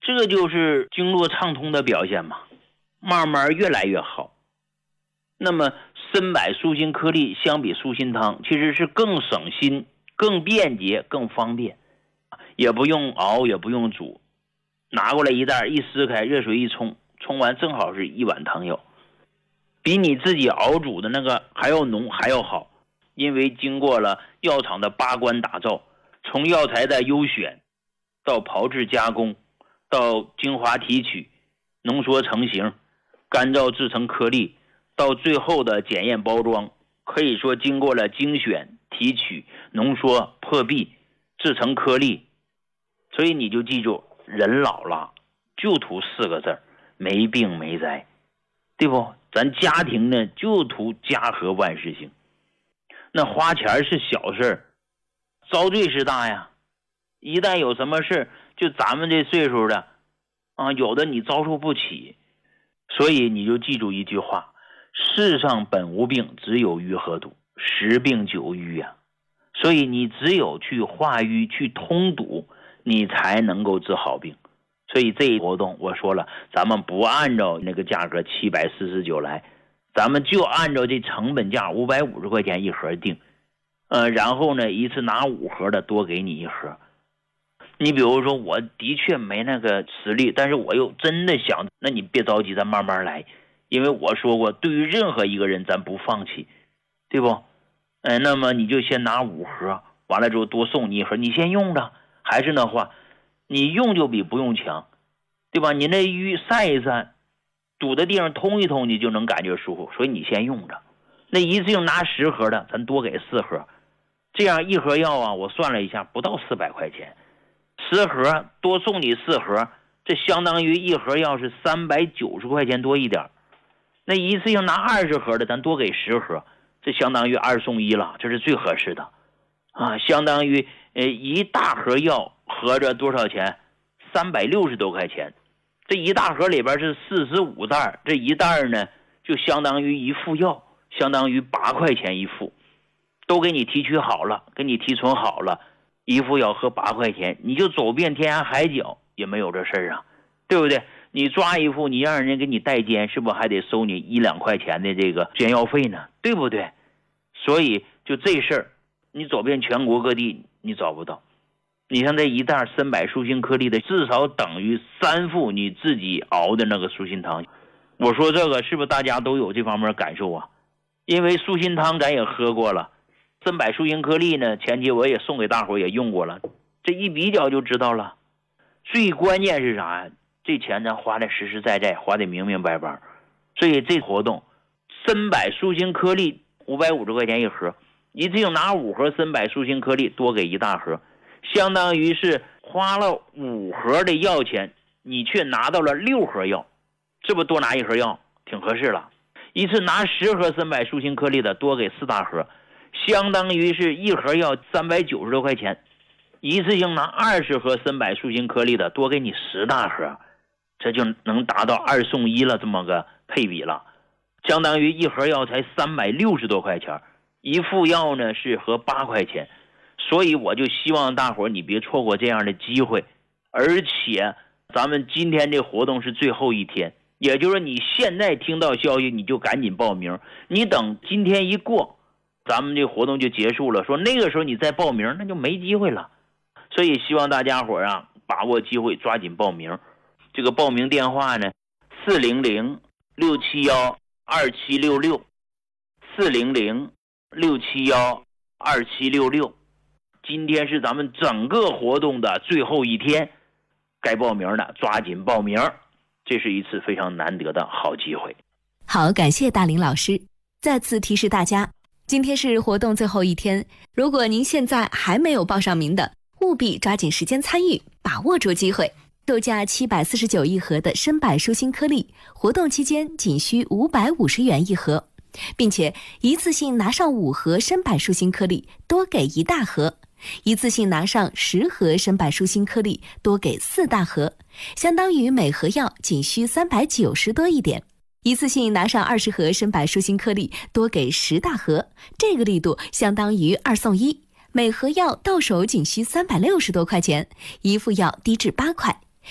这就是经络畅通的表现嘛，慢慢越来越好。那么参柏舒心颗粒相比舒心汤其实是更省心、更便捷、更方便，也不用熬，也不用煮，拿过来一袋，一撕开，热水一冲，冲完正好是一碗汤药，比你自己熬煮的那个还要浓还要好。因为经过了药厂的把关打造，从药材的优选到炮制加工，到精华提取、浓缩成型、干燥制成颗粒，到最后的检验包装，可以说经过了精选、提取、浓缩、破壁制成颗粒。所以你就记住，人老了就图4个字，没病没灾，对不？咱家庭呢就图家和万事兴。那花钱是小事，遭罪是大呀。一旦有什么事，就咱们这岁数的有的你遭受不起。所以你就记住一句话，世上本无病，只有瘀和堵，10病9瘀啊。所以你只有去化瘀、去通堵，你才能够治好病。所以这一活动我说了，咱们不按照那个价格749来，咱们就按照这成本价550块钱一盒定。然后呢，一次拿5盒的，多给你1盒。你比如说我的确没那个实力，但是我又真的想，那你别着急，咱慢慢来。因为我说过，对于任何一个人咱不放弃，对不？那么你就先拿5盒，完了之后多送你1盒，你先用着。还是那话，你用就比不用强，对吧？你那瘀散一散，堵的地方通一通，你就能感觉舒服，所以你先用着。那一次性拿10盒的，咱多给4盒，这样1盒药啊，我算了一下，不到400块钱，10盒多送你4盒，这相当于1盒药是390块钱多一点。那一次性拿20盒的，咱多给10盒，这相当于2送1了，这是最合适的相当于一大盒药合着多少钱？360多块钱。这一大盒里边是45袋，这一袋呢就相当于1副药，相当于8块钱1副，都给你提取好了，给你提纯好了，1副药合8块钱，你就走遍天涯海角也没有这事啊，对不对？你抓一副，你让人家给你代监，是不是还得收你1-2块钱的这个捐药费呢？对不对？所以就这事儿，你走遍全国各地你找不到。你像这一袋参柏舒心颗粒的，至少等于3副你自己熬的那个舒心汤。我说这个是不是大家都有这方面感受啊？因为舒心汤咱也喝过了，参柏舒心颗粒呢，前期我也送给大伙也用过了，这一比较就知道了。最关键是啥呀？这钱咱花的实实在在，花的明明白白。所以这活动，参柏舒心颗粒550块钱1盒，一次性拿5盒参柏舒心颗粒，多给1大盒，相当于是花了5盒的药钱，你却拿到了6盒药，是不是多拿1盒药？挺合适了。一次拿10盒参柏舒心颗粒的，多给4大盒，相当于是1盒药390多块钱。一次性拿20盒参柏舒心颗粒的，多给你10大盒，这就能达到2送1了，这么个配比了。相当于1盒药才360多块钱，1副药呢是合8块钱。所以我就希望大伙你别错过这样的机会。而且咱们今天这活动是最后一天，也就是你现在听到消息你就赶紧报名，你等今天一过，咱们这活动就结束了，说那个时候你再报名那就没机会了。所以希望大家伙把握机会，抓紧报名。这个报名电话呢400-671-2766 400-671-2766。今天是咱们整个活动的最后一天，该报名的抓紧报名，这是一次非常难得的好机会。 好，感谢大林老师。再次提示大家，今天是活动最后一天，如果您现在还没有报上名的，务必抓紧时间参与，把握住机会。售价749一盒的参柏舒心颗粒，活动期间仅需550元一盒，并且一次性拿上5盒参柏舒心颗粒，多给1大盒；一次性拿上10盒参柏舒心颗粒，多给4大盒，相当于每盒药仅需390多一点。一次性拿上20盒参柏舒心颗粒，多给10大盒，这个力度相当于2送1。每盒药到手仅需360多块钱，1副药低至8块，